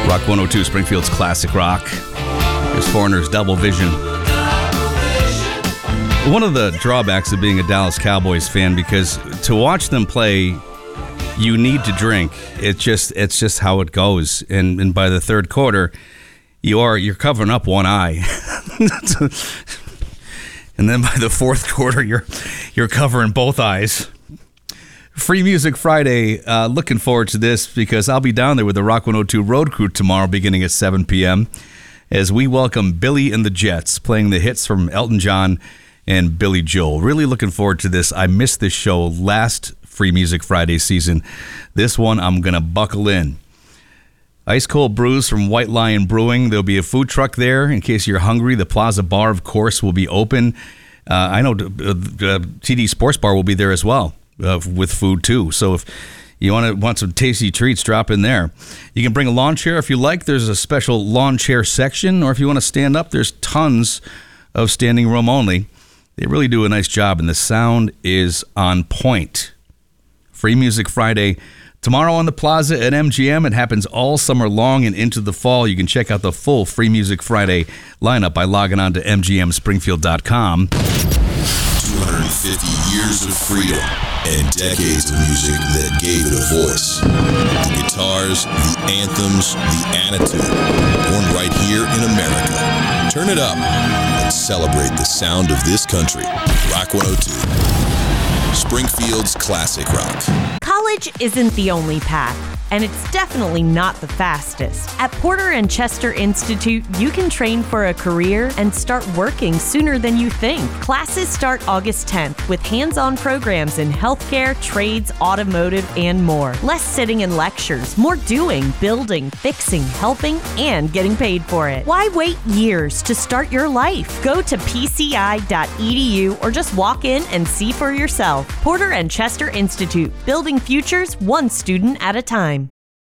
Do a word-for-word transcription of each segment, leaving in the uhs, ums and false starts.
Rock one oh two, Springfield's classic rock. There's Foreigner's Double Vision. One of the drawbacks of being a Dallas Cowboys fan, because to watch them play, you need to drink. It's just it's just how it goes. And and by the third quarter, you are you're covering up one eye. And then by the fourth quarter, you're you're covering both eyes. Free Music Friday. Uh, looking forward to this because I'll be down there with the Rock one oh two Road Crew tomorrow beginning at seven p.m. as we welcome Billy and the Jets, playing the hits from Elton John and Billy Joel. Really looking forward to this. I missed this show last Free Music Friday season. This one, I'm going to buckle in. Ice cold brews from White Lion Brewing. There'll be a food truck there in case you're hungry. The Plaza Bar, of course, will be open. Uh, I know uh, uh, T D Sports Bar will be there as well. Uh, with food too, so if you want to want some tasty treats, drop in there. You can bring a lawn chair if you like. There's a special lawn chair section, or if you want to stand up, there's tons of standing room only. They really do a nice job, and the sound is on point. Free Music Friday tomorrow on the Plaza at M G M. It happens all summer long and into the fall. You can check out the full Free Music Friday lineup by logging on to m g m springfield dot com. two hundred fifty years of freedom and decades of music that gave it a voice. The guitars, the anthems, the attitude, born right here in America. Turn it up and celebrate the sound of this country. Rock one oh two, Springfield's classic rock. College isn't the only path, and it's definitely not the fastest. At Porter and Chester Institute, you can train for a career and start working sooner than you think. Classes start August tenth with hands-on programs in healthcare, trades, automotive, and more. Less sitting in lectures, more doing, building, fixing, helping, and getting paid for it. Why wait years to start your life? Go to p c i dot e d u or just walk in and see for yourself. Porter and Chester Institute, building futures one student at a time.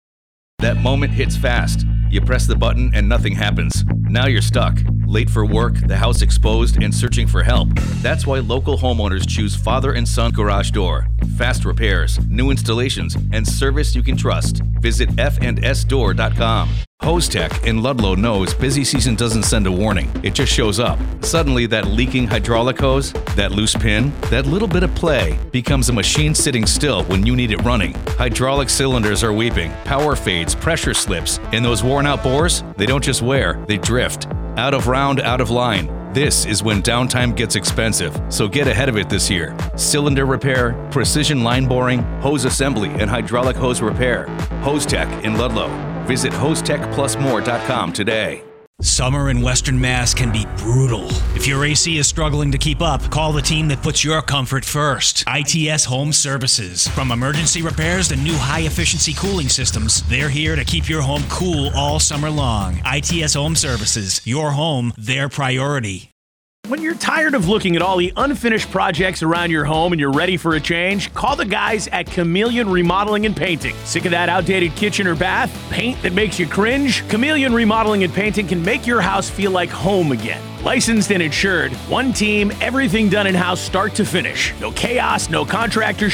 That moment hits fast. You press the button and nothing happens. Now you're stuck. Late for work, the house exposed, and searching for help. That's why local homeowners choose Father and Son Garage Door. Fast repairs, new installations, and service you can trust. Visit f and s door dot com. Hose Tech in Ludlow knows busy season doesn't send a warning. It just shows up. Suddenly, that leaking hydraulic hose, that loose pin, that little bit of play becomes a machine sitting still when you need it running. Hydraulic cylinders are weeping, power fades, pressure slips, and those worn-out bores, they don't just wear, they drift. Out of round, out of line. This is when downtime gets expensive, so get ahead of it this year. Cylinder repair, precision line boring, hose assembly, and hydraulic hose repair. Hose Tech in Ludlow. Visit hose tech plus more dot com today. Summer in Western Mass can be brutal. If your A C is struggling to keep up, call the team that puts your comfort first. I T S Home Services. From emergency repairs to new high-efficiency cooling systems, they're here to keep your home cool all summer long. I T S Home Services. Your home, their priority. When you're tired of looking at all the unfinished projects around your home and you're ready for a change, call the guys at Chameleon Remodeling and Painting. Sick of that outdated kitchen or bath? Paint that makes you cringe? Chameleon Remodeling and Painting can make your house feel like home again. Licensed and insured, one team, everything done in-house start to finish. No chaos, no contractor